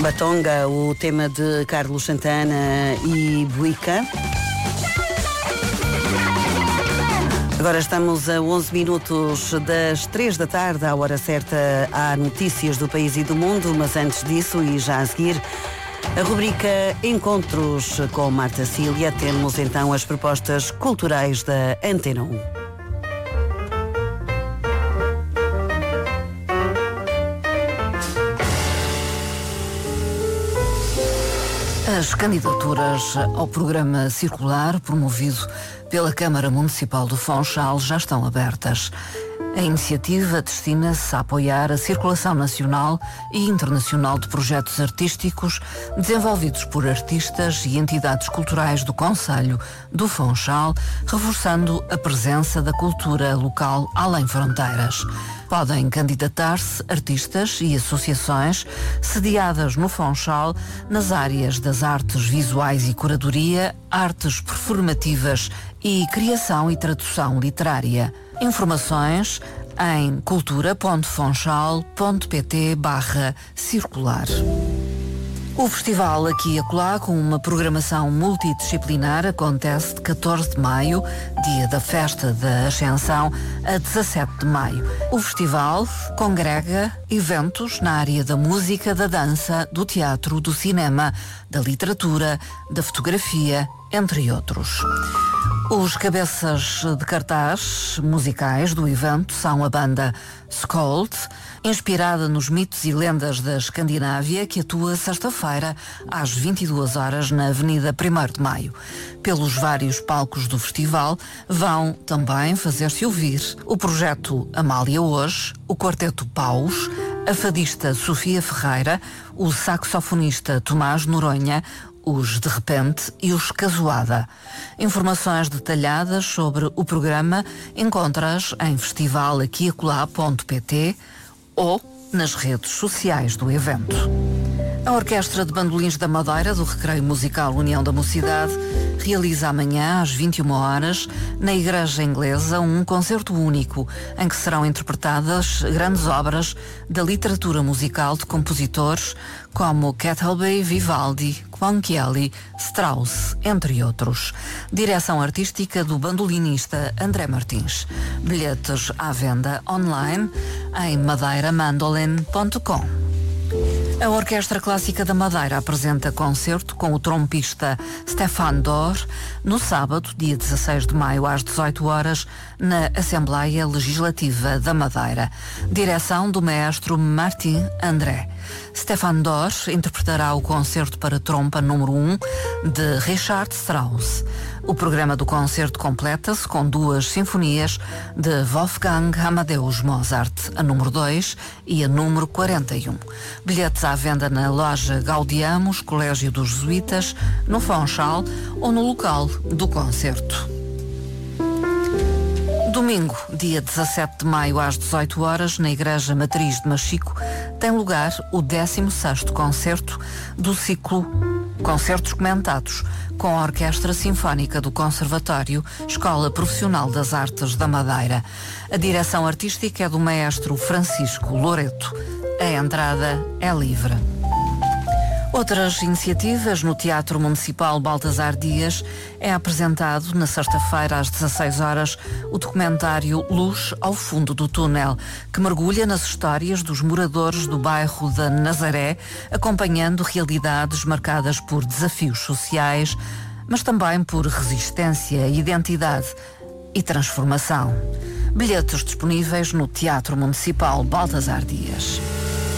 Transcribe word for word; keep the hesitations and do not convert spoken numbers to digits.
Batonga, o tema de Carlos Santana e Buica. Agora estamos a onze minutos das três da tarde, à hora certa, há notícias do país e do mundo, mas antes disso e já a seguir, a rubrica Encontros com Marta Cília, temos então as propostas culturais da Antena um. As candidaturas ao programa circular promovido pela Câmara Municipal do Funchal já estão abertas. A iniciativa destina-se a apoiar a circulação nacional e internacional de projetos artísticos desenvolvidos por artistas e entidades culturais do Concelho do Funchal, reforçando a presença da cultura local além fronteiras. Podem candidatar-se artistas e associações sediadas no Funchal nas áreas das artes visuais e curadoria, artes performativas e criação e tradução literária. Informações em cultura.funchal.pt barra circular. O festival Aqui e Acolá, com uma programação multidisciplinar, acontece de catorze de maio, dia da festa da Ascensão, a dezassete de maio. O festival congrega eventos na área da música, da dança, do teatro, do cinema, da literatura, da fotografia, entre outros. Os cabeças de cartaz musicais do evento são a banda Skold, inspirada nos mitos e lendas da Escandinávia, que atua sexta-feira às vinte e duas horas na Avenida primeiro de maio. Pelos vários palcos do festival vão também fazer-se ouvir o projeto Amália Hoje, o Quarteto Paus, a fadista Sofia Ferreira, o saxofonista Tomás Noronha, os De Repente e os Casoada. Informações detalhadas sobre o programa encontras em festivalaquiacolá.pt ou nas redes sociais do evento. A Orquestra de Bandolins da Madeira do Recreio Musical União da Mocidade realiza amanhã às vinte e uma horas na Igreja Inglesa um concerto único em que serão interpretadas grandes obras da literatura musical de compositores como Kettleby, Vivaldi, Quanchielli, Strauss, entre outros. Direção artística do bandolinista André Martins. Bilhetes à venda online em madeira mandolin ponto com. A Orquestra Clássica da Madeira apresenta concerto com o trompista Stefan Dor no sábado, dia dezasseis de maio, às dezoito horas, na Assembleia Legislativa da Madeira. Direção do maestro Martin André. Stefan Dor interpretará o concerto para trompa número um de Richard Strauss. O programa do concerto completa-se com duas sinfonias de Wolfgang Amadeus Mozart, a número dois e a número quarenta e um. Bilhetes à venda na loja Gaudiamos, Colégio dos Jesuítas, no Funchal ou no local do concerto. Domingo, dia dezassete de maio, às dezoito horas, na Igreja Matriz de Machico, tem lugar o décimo sexto concerto do ciclo Concertos Comentados, com a Orquestra Sinfónica do Conservatório, Escola Profissional das Artes da Madeira. A direção artística é do maestro Francisco Loreto. A entrada é livre. Outras iniciativas no Teatro Municipal Baltasar Dias é apresentado na sexta-feira às dezasseis horas o documentário Luz ao Fundo do Túnel, que mergulha nas histórias dos moradores do bairro da Nazaré, acompanhando realidades marcadas por desafios sociais, mas também por resistência, identidade e transformação. Bilhetes disponíveis no Teatro Municipal Baltasar Dias.